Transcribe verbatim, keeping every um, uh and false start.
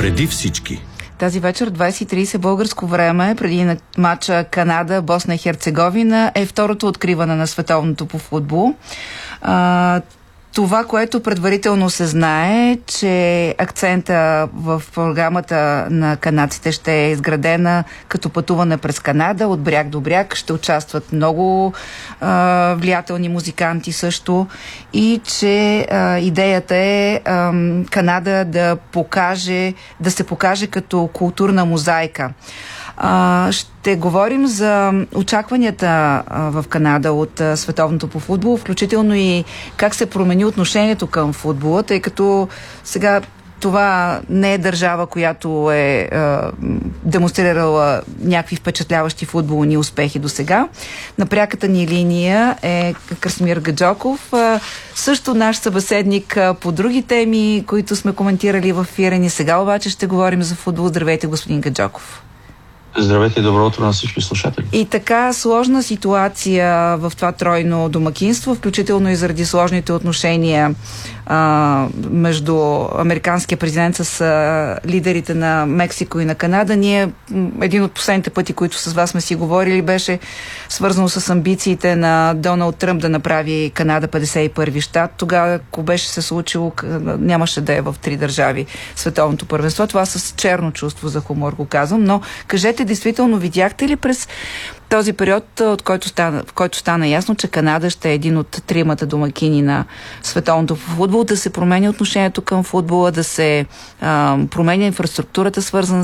Преди всички. Тази вечер двайсет и трийсет българско време, преди на матча Канада, Босна и Херцеговина, е второто откриване на световното по футбол. А, това, което предварително се знае, е, че акцента в програмата на канадците ще е изградена като пътуване през Канада, от бряг до бряг. Ще участват много а, влиятелни музиканти също. И че а, идеята е а, Канада да покаже, да се покаже като културна мозайка. А, ще говорим за очакванията а, в Канада от а, световното по футбол, включително и как се промени отношението към футбола, тъй като сега това не е държава, която е а, демонстрирала някакви впечатляващи футболни успехи до сега. На пряката ни линия е Красимир Гаджоков, а, също наш събеседник а, по други теми, които сме коментирали в ефира ни. Сега обаче ще говорим за футбол. Здравейте, господин Гаджоков. Здравейте и добро утро на всички слушатели. И така сложна ситуация в това тройно домакинство, включително и заради сложните отношения а, между американския президент с а, лидерите на Мексико и на Канада. Ние, един от последните пъти, които с вас сме си говорили, беше свързано с амбициите на Доналд Тръмп да направи Канада петдесет и първи щат. Тогава, ако беше се случило, нямаше да е в три държави световното първенство. Това с черно чувство за хумор го казвам, но кажете, действително видяхте ли през този период, от който стана, в който стана ясно, че Канада ще е един от тримата домакини на световното футбол, да се променя отношението към футбола, да се а, променя инфраструктурата, свързана